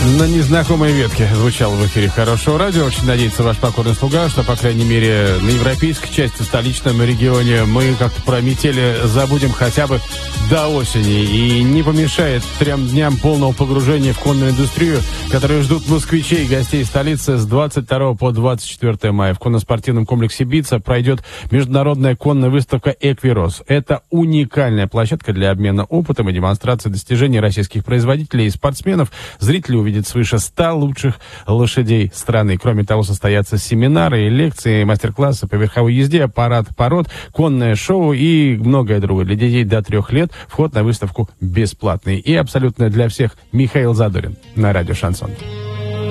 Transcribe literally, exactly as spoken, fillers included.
На незнакомой ветке звучало в эфире Хорошего радио. Очень надеется ваш покорный слуга, что, по крайней мере, на европейской части, в столичном регионе мы как-то про метели забудем хотя бы до осени. И не помешает трем дням полного погружения в конную индустрию, которые ждут москвичей и гостей столицы с двадцать второго по двадцать четвёртое мая. В конно-спортивном комплексе «Бица» пройдет международная конная выставка «Эквирос». Это уникальная площадка для обмена опытом и демонстрации достижений российских производителей и спортсменов. Зрители увидят свыше ста лучших лошадей страны. Кроме того, состоятся семинары и лекции, мастер-классы по верховой езде, парад пород, конное шоу и многое другое. Для детей до трех лет вход на выставку бесплатный. И абсолютно для всех Михаил Задорин на радио «Шансон».